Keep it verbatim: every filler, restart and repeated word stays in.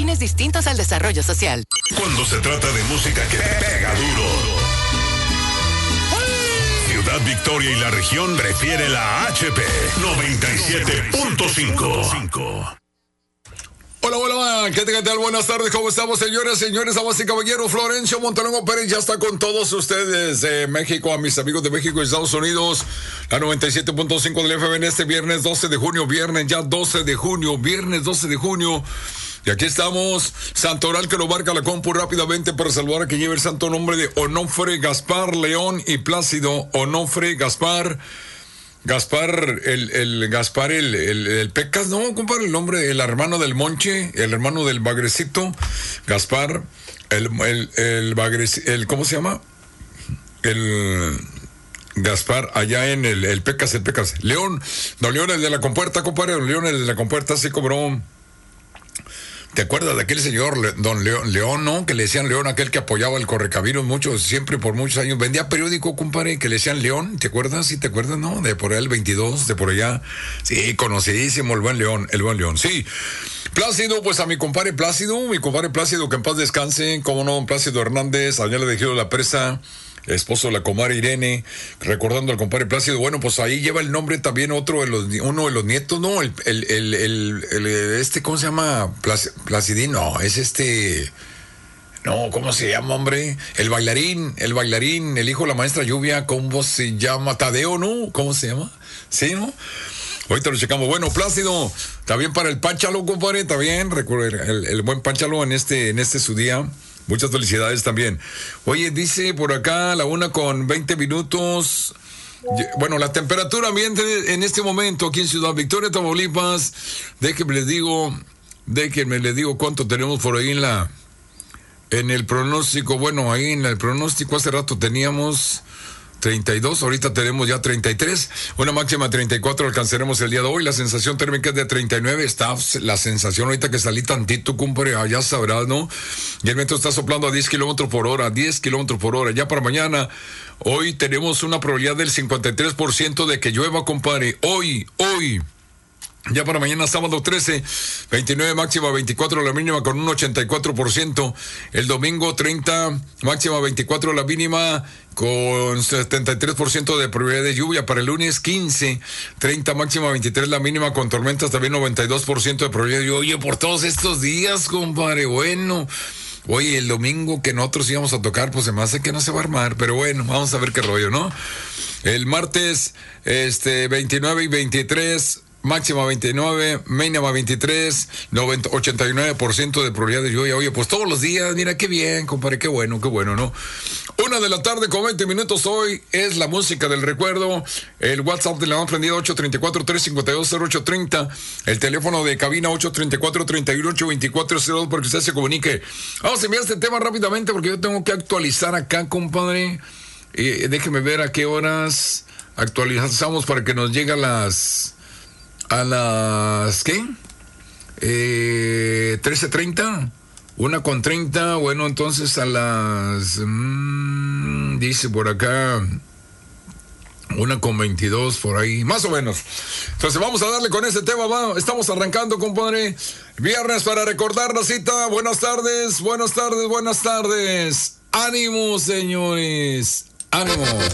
fines distintos al desarrollo social. Cuando se trata de música que pega duro, Ciudad Victoria y la región prefiere la H P noventa y siete punto cinco. Hola, hola, ¿qué tal, qué tal? Buenas tardes, ¿cómo estamos, señores, señores, damas y caballeros? Florencio Montalongo Pérez ya está con todos ustedes de México, a mis amigos de México y Estados Unidos, la noventa y siete punto cinco del F M en este viernes doce de junio, viernes ya doce de junio, viernes doce de junio. Y aquí estamos, Santoral que lo marca la compu rápidamente para saludar a quien lleva el santo nombre de Onofre, Gaspar, León y Plácido. Onofre, Gaspar, Gaspar, el, el Gaspar, el, el, el Pecas, no, compadre, el nombre, el hermano del Monche, el hermano del Bagrecito, Gaspar, el, el, el Bagrecito, el, ¿cómo se llama? El Gaspar, allá en el, el Pecas, el Pecas. León, don León, el de la compuerta, compadre, don León, el de la compuerta, así como... ¿Te acuerdas de aquel señor, don León, León, no? Que le decían León, aquel que apoyaba el Correcaminos mucho, siempre por muchos años. Vendía periódico, compadre, que le decían León. ¿Te acuerdas? Sí, ¿te acuerdas, no? De por allá el veintidós, de por allá. Sí, conocidísimo el buen León, el buen León. Sí. Plácido, pues a mi compadre Plácido, mi compadre Plácido, que en paz descanse. Cómo no, don Plácido Hernández, allá le dejó la presa. Esposo de la comadre Irene, recordando al compadre Plácido. Bueno, pues ahí lleva el nombre también otro de los, uno de los nietos, ¿no? El, el, el, el, el este, ¿cómo se llama? Placidín, no, es este, no, ¿cómo se llama, hombre? El bailarín, el bailarín, el hijo de la maestra Lluvia, ¿cómo se llama? Tadeo, ¿no? ¿Cómo se llama? Sí, ¿no? Ahorita lo checamos. Bueno, Plácido, también para el Pánchalo, compadre, también, recuerda, el, el buen Pánchalo en este, en este su día. Muchas felicidades también. Oye, dice por acá la una con veinte minutos. Bueno, la temperatura ambiente en este momento aquí en Ciudad Victoria, Tamaulipas. Déjenme les digo, déjenme les digo cuánto tenemos por ahí en la, en el pronóstico. Bueno, ahí en el pronóstico hace rato teníamos treinta y dos, ahorita tenemos ya treinta y tres, una máxima de treinta y cuatro alcanzaremos el día de hoy, la sensación térmica es de treinta y nueve, está la sensación ahorita que salí tantito, compadre, ya sabrás, ¿no? Y el viento está soplando a diez kilómetros por hora, diez kilómetros por hora, ya para mañana, hoy tenemos una probabilidad del cincuenta y tres por ciento de que llueva, compadre, hoy, hoy. Ya para mañana sábado trece, veintinueve máxima, veinticuatro la mínima con un ochenta y cuatro por ciento. El domingo treinta máxima, veinticuatro la mínima con setenta y tres por ciento de probabilidad de lluvia. Para el lunes quince, treinta máxima, veintitrés la mínima con tormentas, también noventa y dos por ciento de probabilidad de lluvia. Oye, por todos estos días, compadre, bueno. Oye, el domingo que nosotros íbamos a tocar, pues se me hace que no se va a armar, pero bueno, vamos a ver qué rollo, ¿no? El martes, este, veintinueve y veintitrés... máxima veintinueve, mínima veintitrés, noventa, ochenta y nueve por ciento de probabilidad de lluvia. Oye, pues todos los días, mira qué bien, compadre, qué bueno, qué bueno, ¿no? Una de la tarde con veinte minutos hoy es la música del recuerdo. El WhatsApp de la han prendido ocho tres cuatro, tres cinco dos, cero ocho tres cero. El teléfono de cabina ocho tres cuatro, tres uno ocho, dos cuatro cero dos para que usted se comunique. Vamos a enviar este tema rápidamente porque yo tengo que actualizar acá, compadre. Eh, déjeme ver a qué horas actualizamos para que nos lleguen las... A las, ¿qué? Eh, trece treinta, una con treinta, bueno, entonces a las, mmm, dice por acá, una con veintidós, por ahí, más o menos. Entonces vamos a darle con ese tema, va. Estamos arrancando, compadre. Viernes para recordar la cita. Buenas tardes, buenas tardes, buenas tardes. Ánimo, señores, ánimo.